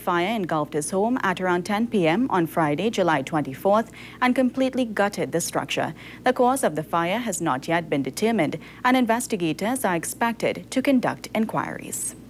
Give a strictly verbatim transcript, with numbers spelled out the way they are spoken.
fire engulfed his home at around ten p m on Friday, July twenty-fourth, and completely gutted the structure. The cause of the fire has not yet been determined, and investigators are expected to conduct inquiries.